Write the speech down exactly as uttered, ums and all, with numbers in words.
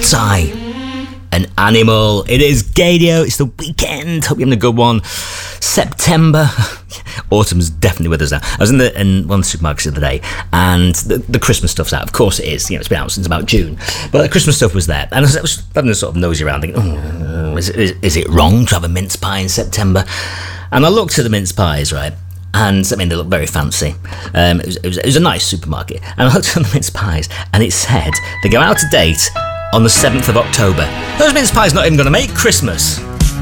Not I, an animal. It is Gaydio. It's the weekend. Hope you're having a good one. September. Autumn's definitely with us now. I was in the in one of the supermarkets the other day, and the, the Christmas stuff's out. Of course it is. You know, it's been out since about June, but the Christmas stuff was there, and I was, I was having a sort of nosy around, thinking, oh, is, is, is it wrong to have a mince pie in September? And I looked at the mince pies, right? And I mean, they look very fancy. Um, it, was, it, was, it was a nice supermarket, and I looked at the mince pies, and it said they go out of date on the seventh of October. Those mince pies not even going to make Christmas.